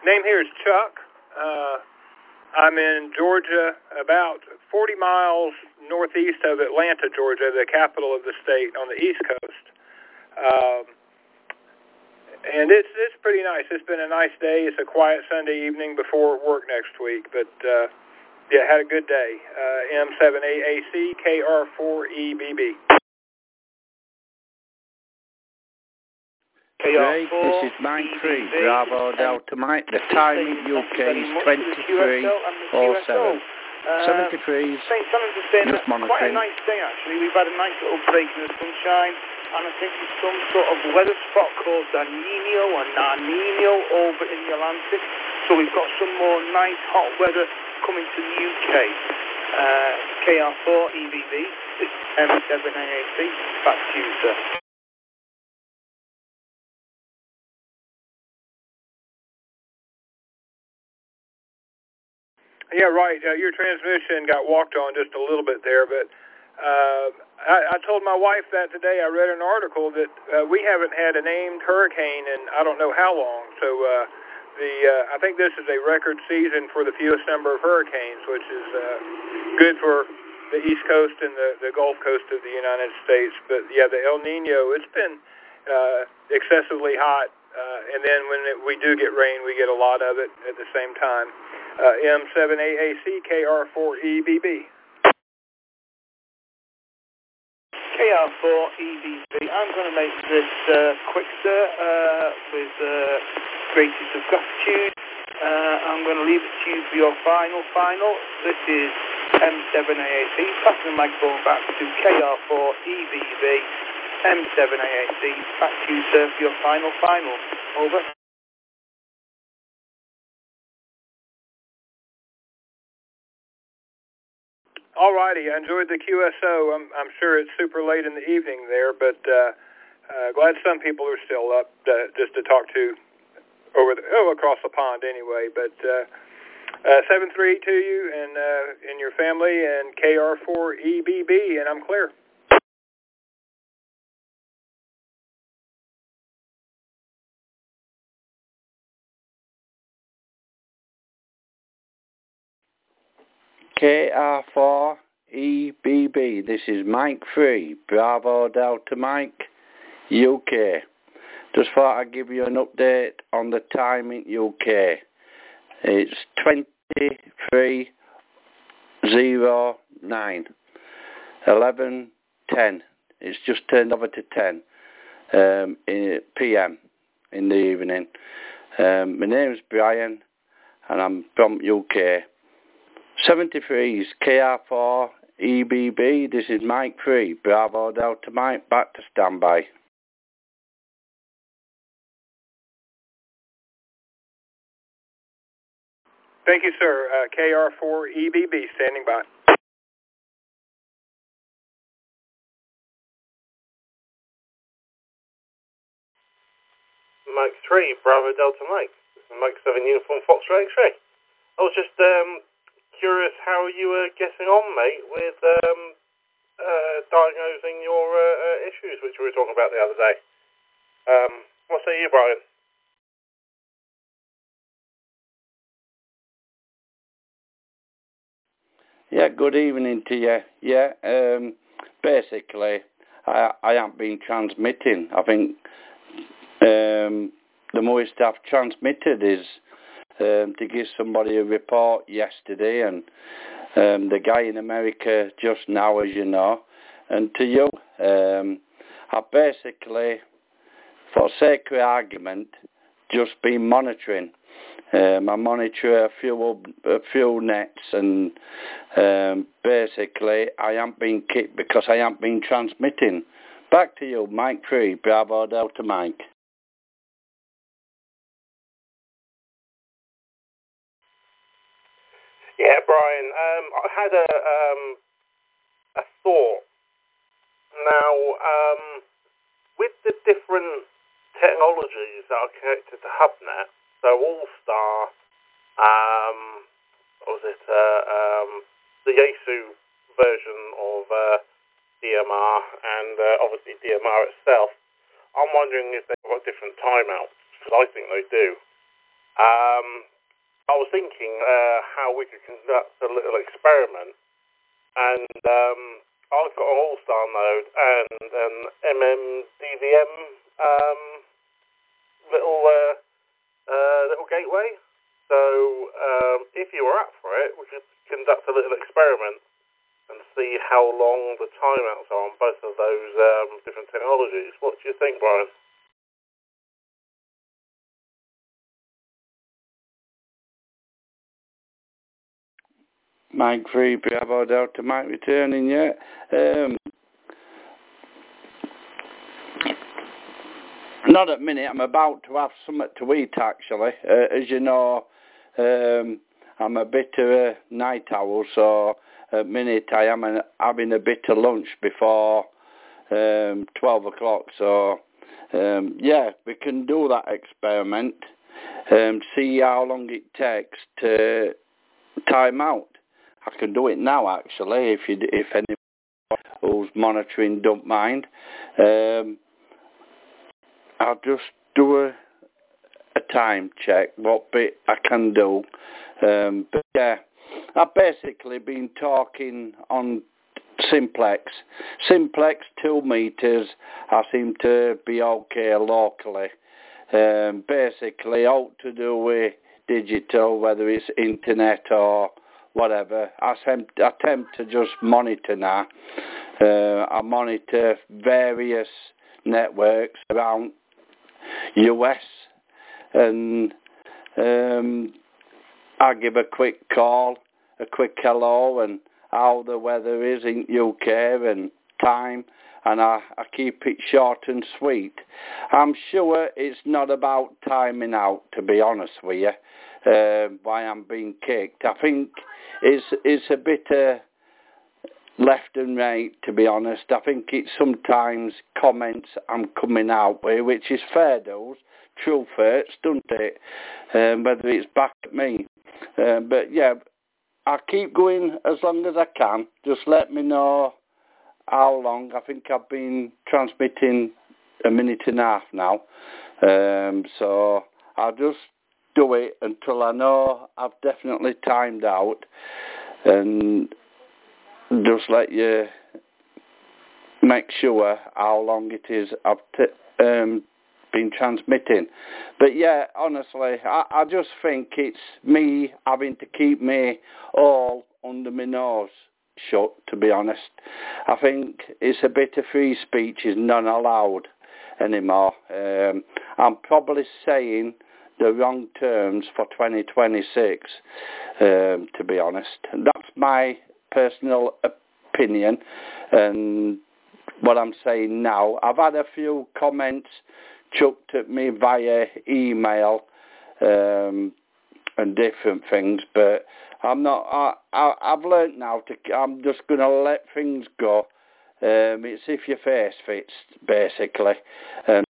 Name here is Chuck. I'm in Georgia, about 40 miles northeast of Atlanta, Georgia, the capital of the state on the East Coast. And it's pretty nice. It's been a nice day. It's a quiet Sunday evening before work next week. But, yeah, had a good day. M7AAC, KR4EBB. Great, this is Mike 3, Bravo Delta Mike. The time in UK is 23:07. 73s, just monitoring. Quite a nice day actually. We've had a nice little break in the sunshine, and I think it's some sort of weather spot called El Nino or La Nino over in the Atlantic. So we've got some more nice hot weather coming to the UK. KR4EBB, M7AAC, back to you, sir. Yeah, right. Your transmission got walked on just a little bit there, but I told my wife that today. I read an article that we haven't had a named hurricane in I don't know how long. So I think this is a record season for the fewest number of hurricanes, which is good for the East Coast and the Gulf Coast of the United States. But yeah, the El Nino, it's been excessively hot, and then when we do get rain, we get a lot of it at the same time. M7AAC, KR4EBB. KR4EBB. I'm going to make this quick, sir, with greatest of gratitude. I'm going to leave it to you for your final. This is M7AAC. Passing the microphone back to KR4EBB. M7AAC. Back to you, sir, for your final. Over. All righty, I enjoyed the QSO. I'm sure it's super late in the evening there, but glad some people are still up just to talk to across the pond anyway. But 7-3 to you and your family, and KR4EBB, and I'm clear. KR4EBB, this is Mike 3, Bravo Delta Mike, UK. Just thought I'd give you an update on the time in UK. It's 23:09, 11:10. It's just turned over to 10 PM in the evening. My name's Brian, and I'm from UK. 73's KR4EBB, this is Mike 3, Bravo Delta Mike, back to standby. Thank you, sir. KR4EBB, standing by. Mike 3, Bravo Delta Mike. This is Mike 7 Uniform Foxtrot X-Ray. I was just curious how you were getting on, mate, with diagnosing your issues, which we were talking about the other day. What say you, Brian? Yeah, good evening to you. Yeah, basically, I haven't been transmitting. I think the most I've transmitted is to give somebody a report yesterday, and the guy in America just now, as you know, and to you. I've basically, for sake of argument, just been monitoring. I monitor a few nets, and basically I haven't been kicked because I haven't been transmitting. Back to you, Mike 3, Bravo Delta Mike. Yeah, Brian, I had a thought. Now, with the different technologies that are connected to HubNet, so All-Star, the Yaesu version of DMR, and obviously DMR itself, I'm wondering if they've got different timeouts, because I think they do. I was thinking how we could conduct a little experiment, and I've got an All-Star node and an MMDVM little gateway. So if you were up for it, we could conduct a little experiment and see how long the timeouts are on both of those different technologies. What do you think, Brian? Mike 3, Bravo Delta, Mike returning, yeah. Not at the minute, I'm about to have something to eat actually. As you know, I'm a bit of a night owl, so at the minute I am having a bit of lunch before 12 o'clock, so yeah, we can do that experiment, see how long it takes to time out. I can do it now actually, if anyone who's monitoring don't mind. I'll just do a time check, what bit I can do. But yeah, I've basically been talking on Simplex. Simplex 2 meters, I seem to be okay locally. Basically, all to do with digital, whether it's internet or whatever. I attempt to just monitor now. I monitor various networks around US, and I give a quick call, a quick hello, and how the weather is in UK and time, and I keep it short and sweet. I'm sure it's not about timing out, to be honest with you, why I'm being kicked. I think it's a bit left and right, to be honest. I think it's sometimes comments I'm coming out with, which is fair dues, true hurts, doesn't it? Whether it's back at me. But yeah, I keep going as long as I can. Just let me know how long. I think I've been transmitting a minute and a half now. So I'll just do it until I know I've definitely timed out, and just let you make sure how long it is I've been transmitting. But yeah, honestly, I just think it's me having to keep me all under my nose shut, to be honest. I think it's a bit of free speech is not allowed anymore. I'm probably saying the wrong terms for 2026, to be honest. That's my personal opinion, and what I'm saying now. I've had a few comments chucked at me via email and different things, but I'm not. I've learnt now I'm just going to let things go. It's if your face fits, basically, and